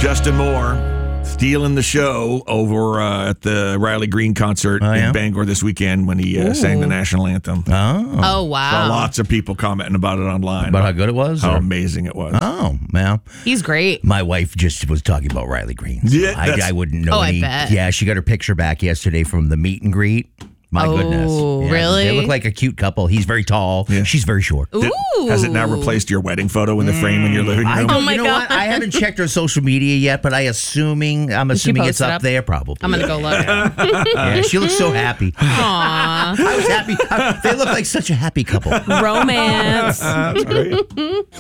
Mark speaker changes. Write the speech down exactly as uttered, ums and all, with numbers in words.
Speaker 1: Justin Moore stealing the show over uh, at the Riley Green concert
Speaker 2: Oh, yeah?
Speaker 1: in Bangor this weekend when he uh, sang the national anthem.
Speaker 2: Oh.
Speaker 3: Oh, wow.
Speaker 1: Saw lots of people commenting about it online.
Speaker 2: About how good it was?
Speaker 1: How
Speaker 2: or-
Speaker 1: amazing it was.
Speaker 2: Oh, well.
Speaker 3: He's great.
Speaker 2: My wife just was talking about Riley Green. So
Speaker 1: Yeah,
Speaker 2: I,
Speaker 1: that's-
Speaker 2: I wouldn't know
Speaker 3: Oh, I
Speaker 2: any.
Speaker 3: bet.
Speaker 2: Yeah, she got her picture back yesterday from the meet and greet. My
Speaker 3: Oh,
Speaker 2: goodness. Yeah,
Speaker 3: really?
Speaker 2: They look like a cute couple. He's very tall.
Speaker 1: Yeah.
Speaker 2: She's very short.
Speaker 3: Ooh.
Speaker 1: Has it now replaced your wedding photo in the frame in your living
Speaker 2: I
Speaker 1: room?
Speaker 2: don't,
Speaker 3: Oh, my
Speaker 2: you know
Speaker 3: God.
Speaker 2: what? I haven't checked her social media yet, but I assuming I'm assuming it's
Speaker 3: post it
Speaker 2: up,
Speaker 3: up?
Speaker 2: there probably.
Speaker 3: I'm going to go look.
Speaker 2: Yeah, she looks so happy.
Speaker 3: Aw.
Speaker 2: I was happy. I- they look like such a happy couple.
Speaker 3: Romance.
Speaker 1: That's great.